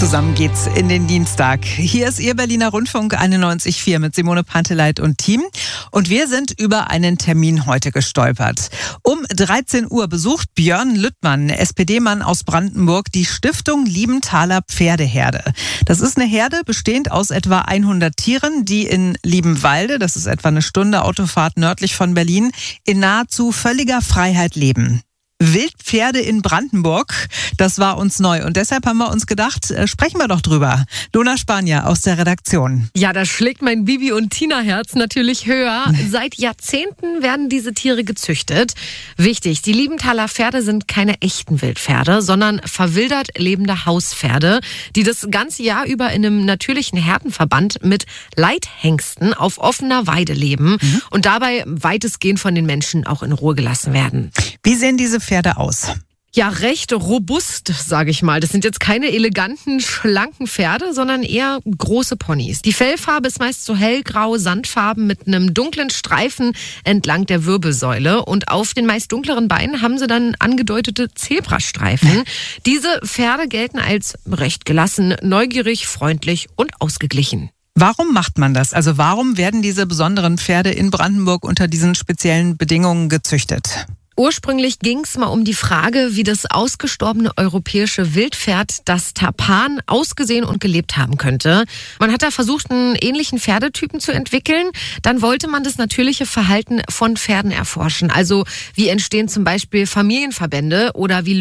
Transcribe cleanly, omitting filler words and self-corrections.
Zusammen geht's in den Dienstag. Hier ist Ihr Berliner Rundfunk 91.4 mit Simone Panteleit und Team. Und wir sind über einen Termin heute gestolpert. Um 13 Uhr besucht Björn Lüttmann, SPD-Mann aus Brandenburg, die Stiftung Liebenthaler Pferdeherde. Das ist eine Herde bestehend aus etwa 100 Tieren, die in Liebenwalde, das ist etwa eine Stunde Autofahrt nördlich von Berlin, in nahezu völliger Freiheit leben. Wildpferde in Brandenburg, das war uns neu. Und deshalb haben wir uns gedacht, sprechen wir doch drüber. Lona Spanier aus der Redaktion. Ja, da schlägt mein Bibi- und Tina-Herz natürlich höher. Seit Jahrzehnten werden diese Tiere gezüchtet. Wichtig, die Liebenthaler Pferde sind keine echten Wildpferde, sondern verwildert lebende Hauspferde, die das ganze Jahr über in einem natürlichen Herdenverband mit Leithengsten auf offener Weide leben und dabei weitestgehend von den Menschen auch in Ruhe gelassen werden. Wie sehen diese Pferde aus? Ja, recht robust, sage ich mal. Das sind jetzt keine eleganten, schlanken Pferde, sondern eher große Ponys. Die Fellfarbe ist meist so hellgrau, sandfarben mit einem dunklen Streifen entlang der Wirbelsäule. Und auf den meist dunkleren Beinen haben sie dann angedeutete Zebrastreifen. Diese Pferde gelten als recht gelassen, neugierig, freundlich und ausgeglichen. Warum macht man das? Also warum werden diese besonderen Pferde in Brandenburg unter diesen speziellen Bedingungen gezüchtet? Ursprünglich ging es mal um die Frage, wie das ausgestorbene europäische Wildpferd, das Tarpan, ausgesehen und gelebt haben könnte. Man hat da versucht, einen ähnlichen Pferdetypen zu entwickeln. Dann wollte man das natürliche Verhalten von Pferden erforschen. Also wie entstehen zum Beispiel Familienverbände oder wie